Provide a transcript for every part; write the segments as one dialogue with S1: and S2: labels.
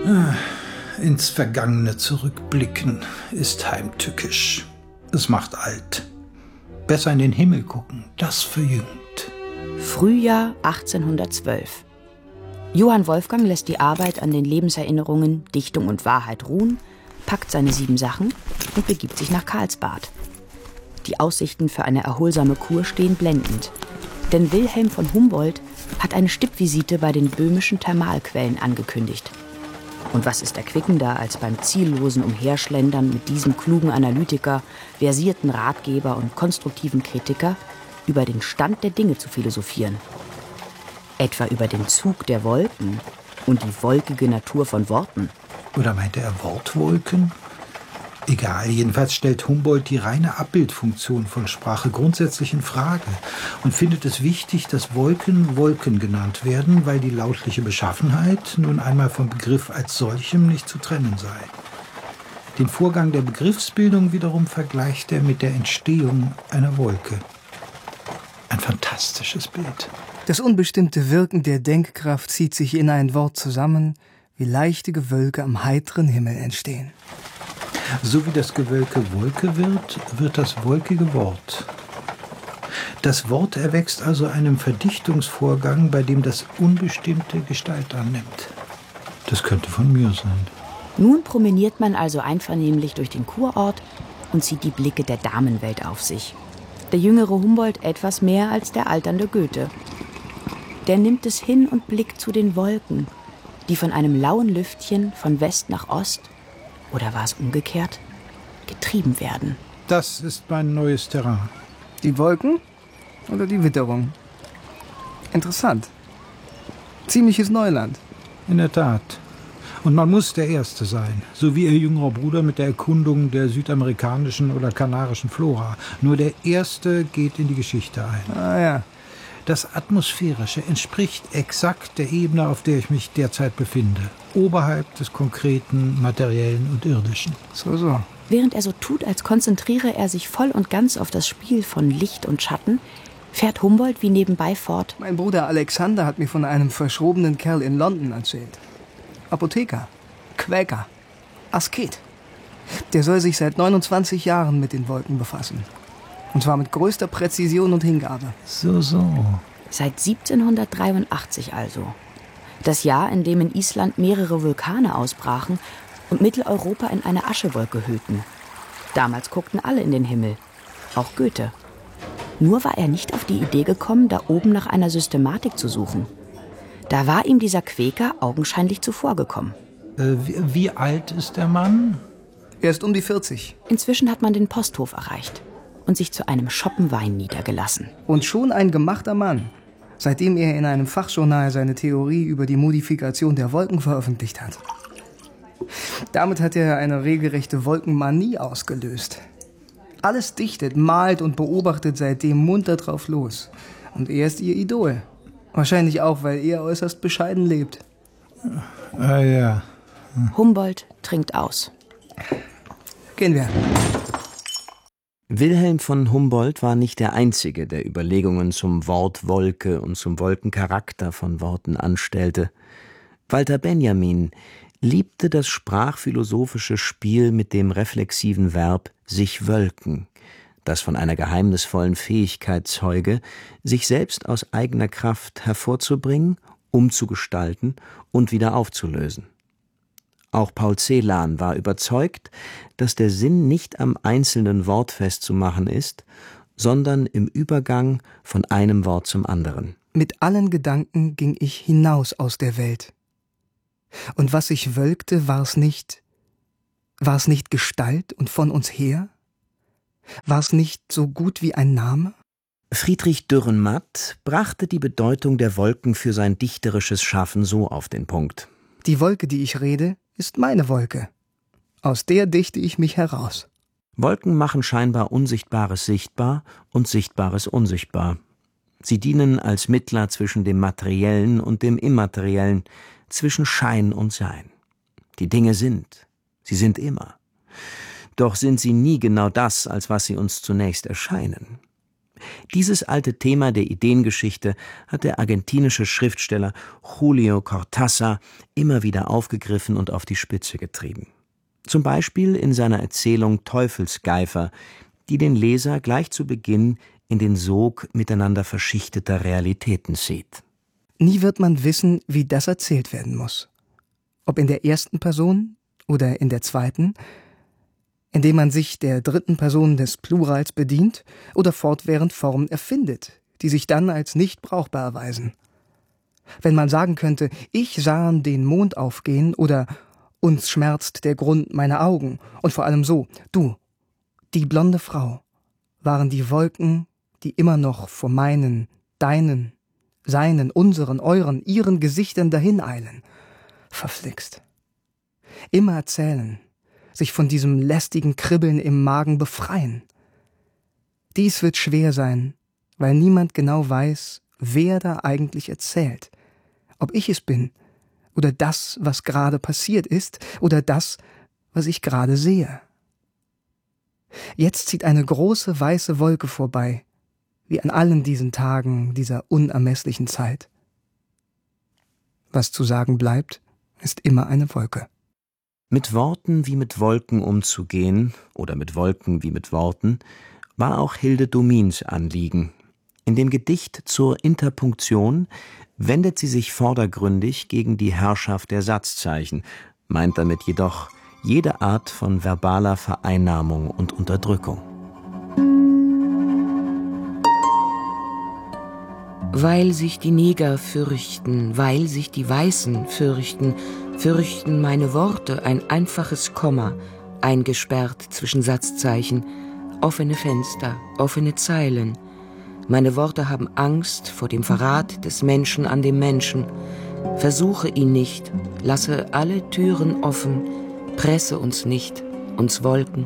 S1: Ins Vergangene zurückblicken ist heimtückisch. Es macht alt. Besser in den Himmel gucken, das verjüngt.
S2: Frühjahr 1812. Johann Wolfgang lässt die Arbeit an den Lebenserinnerungen Dichtung und Wahrheit ruhen, packt seine 7 Sachen und begibt sich nach Karlsbad. Die Aussichten für eine erholsame Kur stehen blendend. Denn Wilhelm von Humboldt hat eine Stippvisite bei den böhmischen Thermalquellen angekündigt. Und was ist erquickender, als beim ziellosen Umherschlendern mit diesem klugen Analytiker, versierten Ratgeber und konstruktiven Kritiker über den Stand der Dinge zu philosophieren? Etwa über den Zug der Wolken und die wolkige Natur von Worten.
S1: Oder meinte er Wortwolken? Egal, jedenfalls stellt Humboldt die reine Abbildfunktion von Sprache grundsätzlich in Frage und findet es wichtig, dass Wolken Wolken genannt werden, weil die lautliche Beschaffenheit nun einmal vom Begriff als solchem nicht zu trennen sei. Den Vorgang der Begriffsbildung wiederum vergleicht er mit der Entstehung einer Wolke. Ein fantastisches Bild.
S3: Das unbestimmte Wirken der Denkkraft zieht sich in ein Wort zusammen, wie leichte Gewölke am heiteren Himmel entstehen.
S1: So wie das Gewölke Wolke wird, wird das wolkige Wort. Das Wort erwächst also einem Verdichtungsvorgang, bei dem das Unbestimmte Gestalt annimmt. Das könnte von mir sein.
S2: Nun promeniert man also einvernehmlich durch den Kurort und zieht die Blicke der Damenwelt auf sich. Der jüngere Humboldt etwas mehr als der alternde Goethe. Der nimmt es hin und blickt zu den Wolken, die von einem lauen Lüftchen von West nach Ost, oder war es umgekehrt, getrieben werden.
S1: Das ist mein neues Terrain.
S3: Die Wolken oder die Witterung? Interessant. Ziemliches Neuland.
S1: In der Tat. Und man muss der Erste sein, so wie ihr jüngerer Bruder mit der Erkundung der südamerikanischen oder kanarischen Flora. Nur der Erste geht in die Geschichte ein.
S3: Ah ja.
S1: Das Atmosphärische entspricht exakt der Ebene, auf der ich mich derzeit befinde. Oberhalb des Konkreten, Materiellen und Irdischen.
S3: So.
S2: Während er so tut, als konzentriere er sich voll und ganz auf das Spiel von Licht und Schatten, fährt Humboldt wie nebenbei fort.
S3: Mein Bruder Alexander hat mir von einem verschrobenen Kerl in London erzählt. Apotheker, Quäker, Asket. Der soll sich seit 29 Jahren mit den Wolken befassen. Und zwar mit größter Präzision und Hingabe.
S1: So.
S2: Seit 1783 also. Das Jahr, in dem in Island mehrere Vulkane ausbrachen und Mitteleuropa in eine Aschewolke hüllten. Damals guckten alle in den Himmel, auch Goethe. Nur war er nicht auf die Idee gekommen, da oben nach einer Systematik zu suchen. Da war ihm dieser Quäker augenscheinlich zuvorgekommen.
S1: Wie alt ist der Mann?
S3: Er ist um die 40.
S2: Inzwischen hat man den Posthof erreicht und sich zu einem Schoppen Wein niedergelassen.
S3: Und schon ein gemachter Mann, seitdem er in einem Fachjournal seine Theorie über die Modifikation der Wolken veröffentlicht hat. Damit hat er eine regelrechte Wolkenmanie ausgelöst. Alles dichtet, malt und beobachtet seitdem munter drauf los. Und er ist ihr Idol. Wahrscheinlich auch, weil er äußerst bescheiden lebt.
S1: Ja.
S2: Humboldt trinkt aus.
S3: Gehen wir.
S4: Wilhelm von Humboldt war nicht der Einzige, der Überlegungen zum Wort Wolke und zum Wolkencharakter von Worten anstellte. Walter Benjamin liebte das sprachphilosophische Spiel mit dem reflexiven Verb sich wölken, das von einer geheimnisvollen Fähigkeit zeuge, sich selbst aus eigener Kraft hervorzubringen, umzugestalten und wieder aufzulösen. Auch Paul Celan war überzeugt, dass der Sinn nicht am einzelnen Wort festzumachen ist, sondern im Übergang von einem Wort zum anderen.
S3: Mit allen Gedanken ging ich hinaus aus der Welt. Und was sich wölkte, war es nicht Gestalt und von uns her? War es nicht so gut wie ein Name?
S4: Friedrich Dürrenmatt brachte die Bedeutung der Wolken für sein dichterisches Schaffen so auf den Punkt.
S3: Die Wolke, die ich rede, ist meine Wolke. Aus der dichte ich mich heraus.
S4: Wolken machen scheinbar Unsichtbares sichtbar und Sichtbares unsichtbar. Sie dienen als Mittler zwischen dem Materiellen und dem Immateriellen, zwischen Schein und Sein. Die Dinge sind. Sie sind immer. Doch sind sie nie genau das, als was sie uns zunächst erscheinen. Dieses alte Thema der Ideengeschichte hat der argentinische Schriftsteller Julio Cortázar immer wieder aufgegriffen und auf die Spitze getrieben. Zum Beispiel in seiner Erzählung Teufelsgeifer, die den Leser gleich zu Beginn in den Sog miteinander verschichteter Realitäten zieht.
S3: Nie wird man wissen, wie das erzählt werden muss. Ob in der ersten Person oder in der zweiten, indem man sich der dritten Person des Plurals bedient oder fortwährend Formen erfindet, die sich dann als nicht brauchbar erweisen. Wenn man sagen könnte, ich sah den Mond aufgehen oder uns schmerzt der Grund meiner Augen und vor allem so, du, die blonde Frau, waren die Wolken, die immer noch vor meinen, deinen, seinen, unseren, euren, ihren Gesichtern dahineilen. Verflixt. Immer erzählen, sich von diesem lästigen Kribbeln im Magen befreien. Dies wird schwer sein, weil niemand genau weiß, wer da eigentlich erzählt. Ob ich es bin, oder das, was gerade passiert ist, oder das, was ich gerade sehe. Jetzt zieht eine große weiße Wolke vorbei, wie an allen diesen Tagen dieser unermesslichen Zeit. Was zu sagen bleibt, ist immer eine Wolke.
S4: Mit Worten wie mit Wolken umzugehen, oder mit Wolken wie mit Worten, war auch Hilde Domins Anliegen. In dem Gedicht zur Interpunktion wendet sie sich vordergründig gegen die Herrschaft der Satzzeichen, meint damit jedoch jede Art von verbaler Vereinnahmung und Unterdrückung.
S5: Weil sich die Neger fürchten, weil sich die Weißen fürchten, fürchten meine Worte ein einfaches Komma, eingesperrt zwischen Satzzeichen, offene Fenster, offene Zeilen. Meine Worte haben Angst vor dem Verrat des Menschen an dem Menschen. Versuche ihn nicht, lasse alle Türen offen, presse uns nicht, uns Wolken.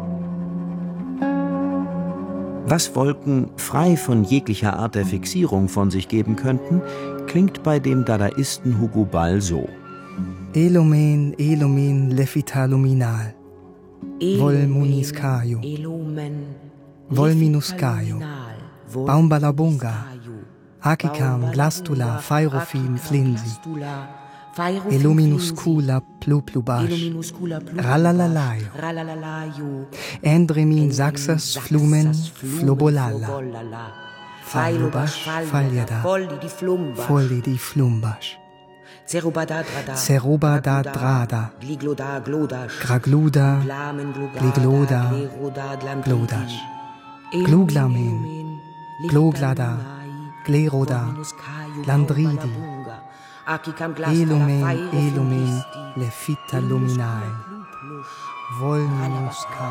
S4: Was Wolken frei von jeglicher Art der Fixierung von sich geben könnten, klingt bei dem Dadaisten Hugo Ball so.
S3: Elomen, Elomen, lefita luminal. Vol munis caio. Vol minus caio. Baumbalabunga. Hakikam, glastula, phairofim, flinsi. Eluminus cula pluplubash. Ralalalaio. Endremin saxas flumen flobolala. Failubash, faliada. Folli di flumbash. Ceruba da drada. Gragluda. Gligloda. Glodash. Gluglamen. Gloglada. Gleroda. Landridi. Elumen, Elumen, lefita luminae. Vol minus